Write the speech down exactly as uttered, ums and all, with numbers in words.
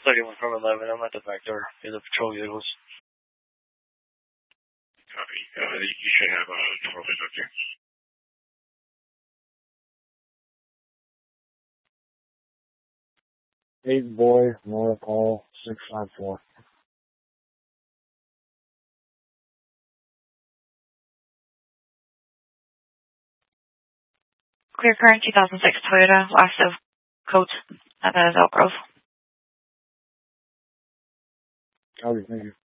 thirty-one from eleven. I'm at the back door in the patrol vehicles. Copy. Uh, you should have uh, twelve up there. Eight boy, Nora Paul, six five four. Clear current two thousand six Toyota, last of coat at uh, Elk Grove. Copy, thank you.